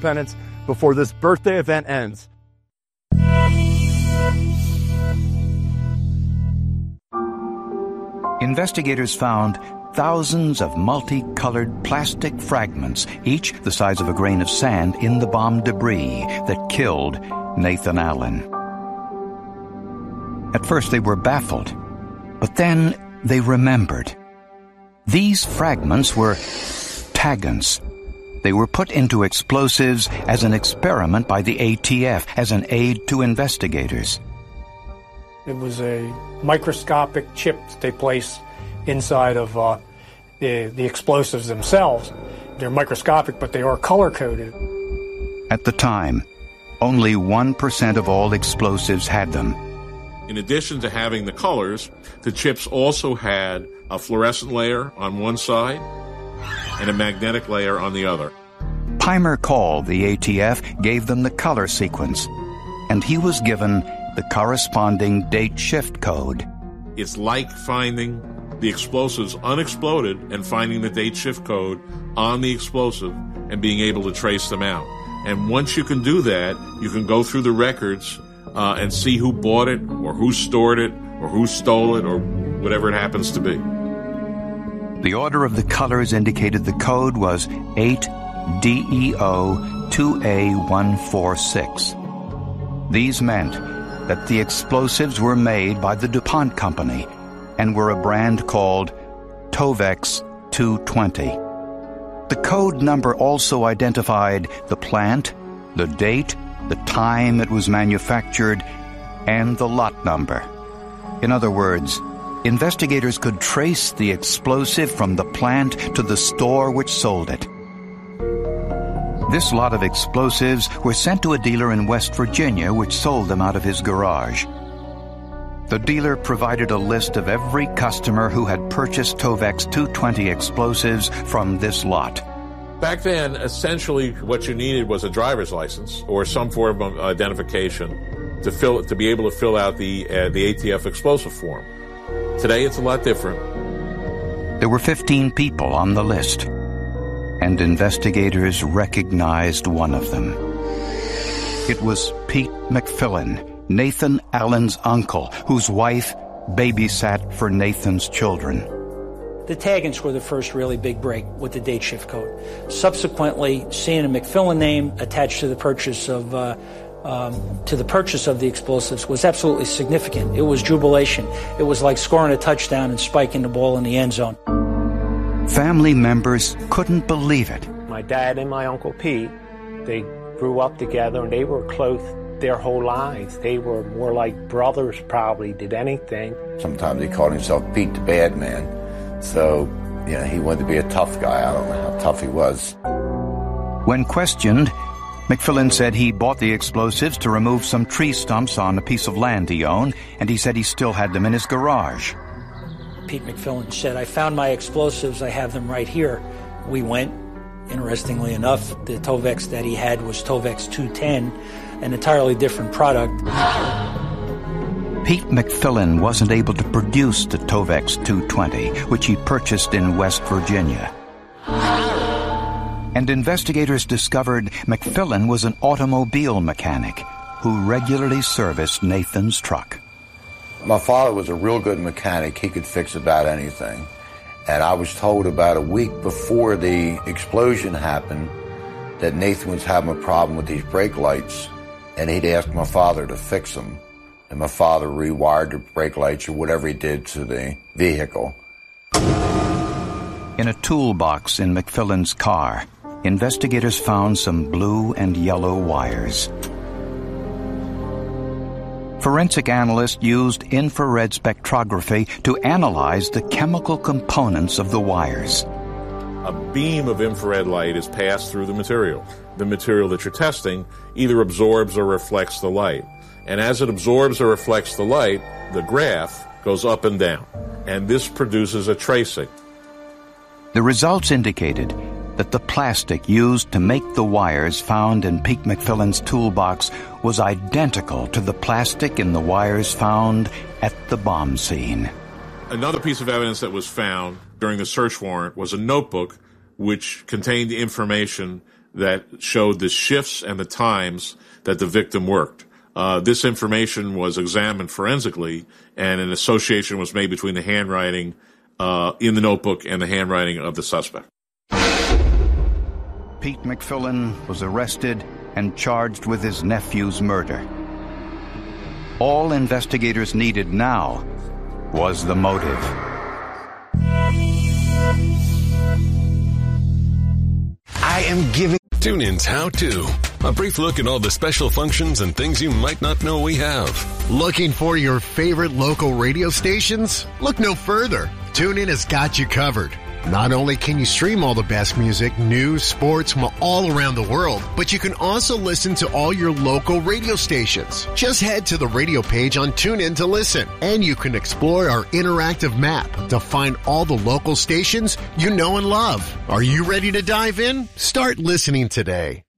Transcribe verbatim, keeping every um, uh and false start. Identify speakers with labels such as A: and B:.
A: Independence before this birthday event ends.
B: Investigators found thousands of multicolored plastic fragments, each the size of a grain of sand, in the bomb debris that killed Nathan Allen. At first they were baffled, but then they remembered. These fragments were tagans. They were put into explosives as an experiment by the A T F, as an aid to investigators.
C: It was a microscopic chip that they place inside of uh, the, the explosives themselves. They're microscopic, but they are color-coded.
B: At the time, only one percent of all explosives had them.
D: In addition to having the colors, the chips also had a fluorescent layer on one side and a magnetic layer on the other.
B: Pimer Call, the A T F, gave them the color sequence, and he was given the corresponding date shift code.
D: It's like finding the explosives unexploded and finding the date shift code on the explosive and being able to trace them out. And once you can do that, you can go through the records uh, and see who bought it or who stored it or who stole it or whatever it happens to be.
B: The order of the colors indicated the code was eight D E O two A one four six. These meant that the explosives were made by the DuPont Company and were a brand called Tovex two twenty. The code number also identified the plant, the date, the time it was manufactured, and the lot number. In other words, investigators could trace the explosive from the plant to the store which sold it. This lot of explosives were sent to a dealer in West Virginia, which sold them out of his garage. The dealer provided a list of every customer who had purchased Tovex two twenty explosives from this lot.
D: Back then, essentially what you needed was a driver's license or some form of identification to fill to be able to fill out the uh, the A T F explosive form. Today, it's a lot different.
B: There were fifteen people on the list, and investigators recognized one of them. It was Pete McFillin, Nathan Allen's uncle, whose wife babysat for Nathan's children.
E: The tagans were the first really big break with the date shift code. Subsequently, seeing a McFillin name attached to the purchase of uh, um, to the purchase of the explosives was absolutely significant. It was jubilation. It was like scoring a touchdown and spiking the ball in the end zone.
B: Family members couldn't believe it.
F: My dad and my Uncle Pete, they grew up together and they were close their whole lives. They were more like brothers probably did anything.
G: Sometimes he called himself Pete the Bad Man. So, you know, he wanted to be a tough guy. I don't know how tough he was.
B: When questioned, McFillin said he bought the explosives to remove some tree stumps on a piece of land he owned, and he said he still had them in his garage.
E: Pete McFillin said, I found my explosives, I have them right here. We went. Interestingly enough, the Tovex that he had was Tovex two ten, an entirely different product.
B: Pete McFillin wasn't able to produce the Tovex two twenty, which he purchased in West Virginia. And investigators discovered McFillin was an automobile mechanic who regularly serviced Nathan's truck.
G: My father was a real good mechanic. He could fix about anything. And I was told about a week before the explosion happened that Nathan was having a problem with these brake lights, and he'd asked my father to fix them. And my father rewired the brake lights or whatever he did to the vehicle.
B: In a toolbox in McFillin's car, investigators found some blue and yellow wires. Forensic analysts used infrared spectrography to analyze the chemical components of the wires.
D: A beam of infrared light is passed through the material. The material that you're testing either absorbs or reflects the light. And as it absorbs or reflects the light, the graph goes up and down. And this produces a tracing.
B: The results indicated that the plastic used to make the wires found in Pete McFillin's toolbox was identical to the plastic in the wires found at the bomb scene.
D: Another piece of evidence that was found during the search warrant was a notebook which contained information that showed the shifts and the times that the victim worked. Uh, this information was examined forensically, and an association was made between the handwriting uh, in the notebook and the handwriting of the suspect.
B: Pete McFillan was arrested and charged with his nephew's murder. All investigators needed now was the motive.
H: I am giving
I: TuneIn's How To. A brief look at all the special functions and things you might not know we have.
H: Looking for your favorite local radio stations? Look no further. TuneIn has got you covered. Not only can you stream all the best music, news, sports from all around the world, but you can also listen to all your local radio stations. Just head to the radio page on TuneIn to listen, and you can explore our interactive map to find all the local stations you know and love. Are you ready to dive in? Start listening today.